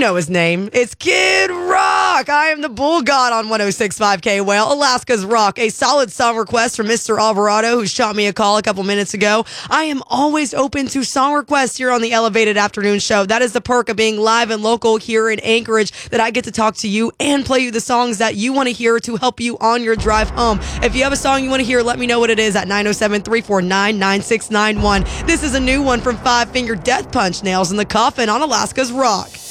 know his name. It's Kid Rock. I am the Bull God on 106.5 K-Whale, Alaska's Rock. A solid song request from Mr. Alvarado, who shot me a call a couple minutes ago. I am always open to song requests here on the Elevated Afternoon Show. That is the perk of being live and local here in Anchorage, that I get to talk to you and play you the songs that you want to hear to help you on your drive home. If you have a song you want to hear, let me know what it is at 907-349-9691. This is a new one from Five Finger Death Punch, Nails in the Coffin on Alaska's Rock.